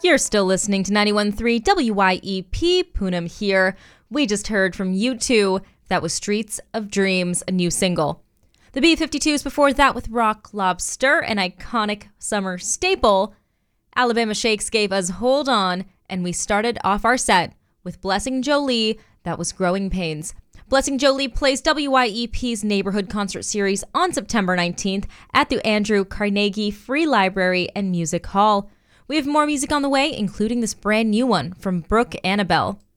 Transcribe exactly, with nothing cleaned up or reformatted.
You're still listening to ninety-one point three W Y E P, Poonam here. We just heard from U two. That was Streets of Dreams, a new single. The B fifty-twos before that with Rock Lobster, an iconic summer staple. Alabama Shakes gave us Hold On, and we started off our set with Blessing Jolie. That was Growing Pains. Blessing Jolie plays W Y E P's Neighborhood Concert Series on September nineteenth at the Andrew Carnegie Free Library and Music Hall. We have more music on the way, including this brand new one from Brooke Annabelle.